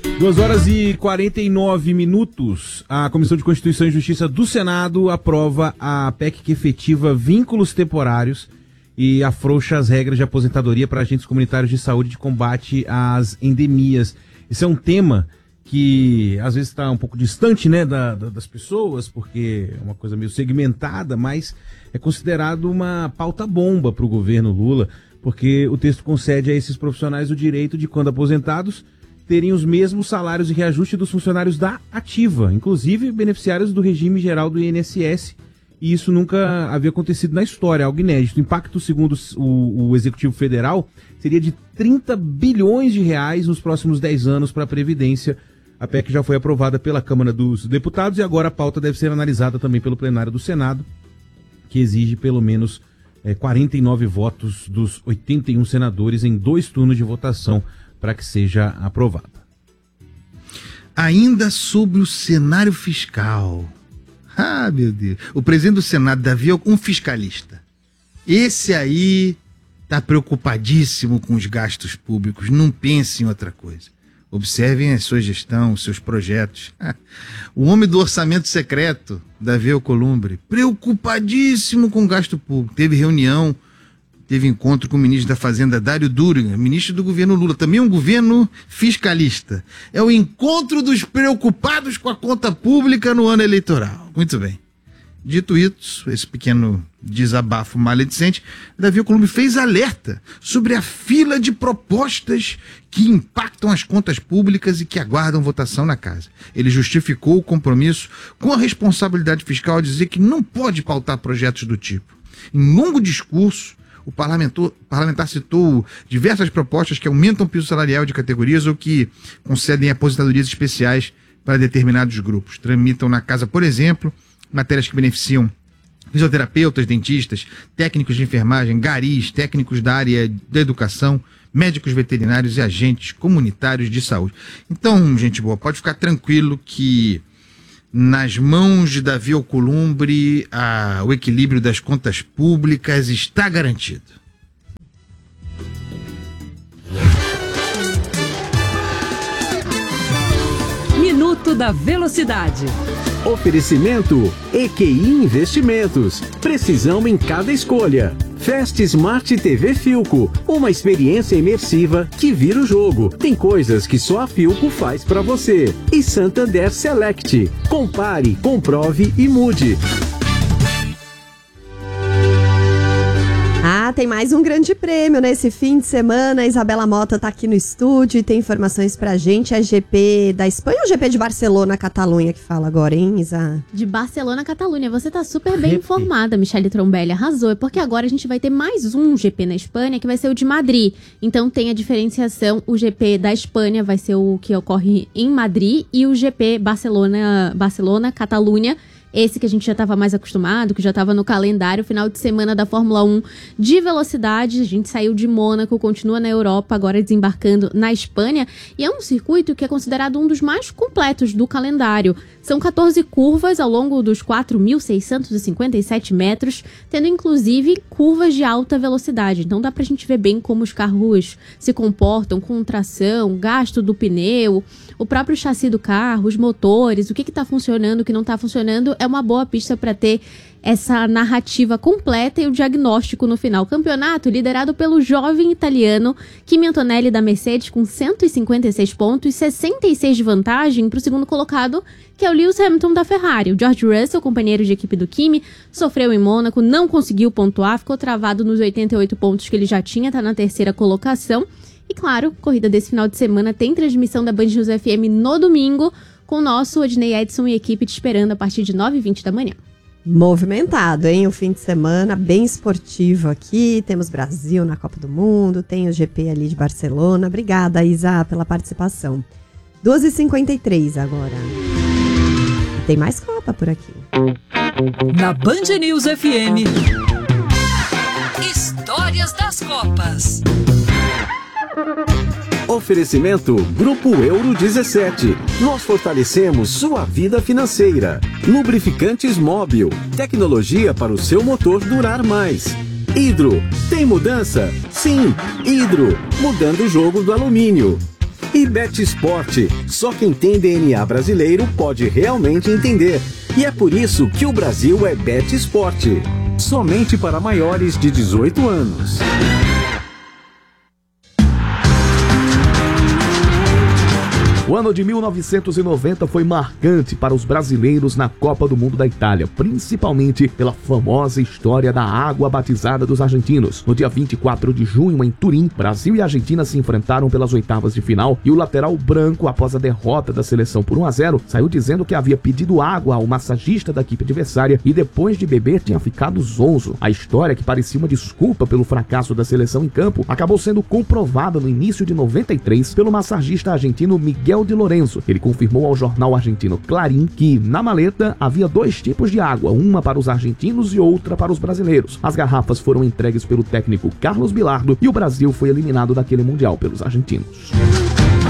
2h49. A Comissão de Constituição e Justiça do Senado aprova a PEC que efetiva vínculos temporários e afrouxa as regras de aposentadoria para agentes comunitários de saúde de combate às endemias. Esse é um tema que às vezes está um pouco distante, né, das pessoas, porque é uma coisa meio segmentada, mas é considerado uma pauta bomba para o governo Lula, porque o texto concede a esses profissionais o direito de, quando aposentados, terem os mesmos salários e reajuste dos funcionários da ativa, inclusive beneficiários do regime geral do INSS, e isso nunca havia acontecido na história, algo inédito. O impacto, segundo o Executivo Federal, seria de 30 bilhões de reais nos próximos 10 anos para a Previdência. A PEC já foi aprovada pela Câmara dos Deputados e agora a pauta deve ser analisada também pelo plenário do Senado, que exige pelo menos 49 votos dos 81 senadores em 2 turnos de votação para que seja aprovada. Ainda sobre o cenário fiscal. Ah, meu Deus. O presidente do Senado, Davi, é um fiscalista. Esse aí está preocupadíssimo com os gastos públicos. Não pense em outra coisa. Observem a sua gestão, os seus projetos. O homem do orçamento secreto, Davi Alcolumbre, preocupadíssimo com o gasto público. Teve reunião, teve encontro com o ministro da Fazenda, Dário Durigan, ministro do governo Lula, também um governo fiscalista. É o encontro dos preocupados com a conta pública no ano eleitoral. Muito bem. Dito isso, esse pequeno desabafo maledicente, Davi Alcolumbre fez alerta sobre a fila de propostas que impactam as contas públicas e que aguardam votação na casa. Ele justificou o compromisso com a responsabilidade fiscal ao dizer que não pode pautar projetos do tipo. Em longo discurso, o parlamentar citou diversas propostas que aumentam o piso salarial de categorias ou que concedem aposentadorias especiais para determinados grupos. Tramitam na casa, por exemplo, matérias que beneficiam fisioterapeutas, dentistas, técnicos de enfermagem, garis, técnicos da área da educação, médicos veterinários e agentes comunitários de saúde. Então, gente boa, pode ficar tranquilo que nas mãos de Davi Alcolumbre o equilíbrio das contas públicas está garantido. Minuto da Velocidade. Oferecimento EQI Investimentos. Precisão em cada escolha. Fast Smart TV Philco. Uma experiência imersiva que vira o jogo. Tem coisas que só a Philco faz pra você. E Santander Select. Compare, comprove e mude. Tem mais um grande prêmio nesse fim de semana. A Isabela Mota tá aqui no estúdio e tem informações pra gente. É GP da Espanha ou GP de Barcelona, Catalunha que fala agora, hein, Isa? De Barcelona, Catalunha. Você tá super bem informada, Michele Trombelli. Arrasou. É porque agora a gente vai ter mais um GP na Espanha, que vai ser o de Madrid. Então tem a diferenciação. O GP da Espanha vai ser o que ocorre em Madrid e o GP Barcelona, Catalunha, esse que a gente já estava mais acostumado, que já estava no calendário, final de semana da Fórmula 1 de velocidade. A gente saiu de Mônaco, continua na Europa, agora desembarcando na Espanha. E é um circuito que é considerado um dos mais completos do calendário. São 14 curvas ao longo dos 4.657 metros, tendo inclusive curvas de alta velocidade. Então dá pra gente ver bem como os carros se comportam, com tração, gasto do pneu, o próprio chassi do carro, os motores, o que tá funcionando, o que não tá funcionando. É uma boa pista para ter essa narrativa completa e o diagnóstico no final. Campeonato liderado pelo jovem italiano Kimi Antonelli da Mercedes com 156 pontos, 66 de vantagem para o segundo colocado, que é o Lewis Hamilton da Ferrari. O George Russell, companheiro de equipe do Kimi, sofreu em Mônaco, não conseguiu pontuar, ficou travado nos 88 pontos que ele já tinha, está na terceira colocação. E claro, corrida desse final de semana tem transmissão da Band News FM no domingo, com o nosso Odinei Edson e equipe te esperando a partir de 9h20 da manhã. Movimentado, hein? O fim de semana bem esportivo aqui. Temos Brasil na Copa do Mundo, tem o GP ali de Barcelona. Obrigada, Isa, pela participação. 2h53 agora. Tem mais Copa por aqui. Na Band News FM, Histórias das Copas. Oferecimento Grupo Euro 17. Nós fortalecemos sua vida financeira. Lubrificantes Móbil. Tecnologia para o seu motor durar mais. Hidro. Tem mudança? Sim. Hidro. Mudando o jogo do alumínio. E Betsport, só quem tem DNA brasileiro pode realmente entender. E é por isso que o Brasil é Betsport. Somente para maiores de 18 anos. O ano de 1990 foi marcante para os brasileiros na Copa do Mundo da Itália, principalmente pela famosa história da água batizada dos argentinos. No dia 24 de junho, em Turim, Brasil e Argentina se enfrentaram pelas oitavas de final e o lateral branco, após a derrota da seleção por 1-0, saiu dizendo que havia pedido água ao massagista da equipe adversária e depois de beber tinha ficado zonzo. A história, que parecia uma desculpa pelo fracasso da seleção em campo, acabou sendo comprovada no início de 93 pelo massagista argentino Miguel de Lorenzo. Ele confirmou ao jornal argentino Clarín que na maleta havia 2 tipos de água, uma para os argentinos e outra para os brasileiros. As garrafas foram entregues pelo técnico Carlos Bilardo e o Brasil foi eliminado daquele mundial pelos argentinos.